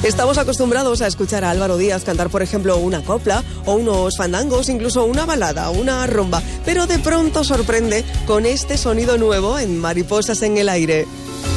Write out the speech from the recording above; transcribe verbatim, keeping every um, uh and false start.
Estamos acostumbrados a escuchar a Álvaro Díaz cantar, por ejemplo, una copla o unos fandangos, incluso una balada, una rumba, pero de pronto sorprende con este sonido nuevo en Mariposas en el Aire.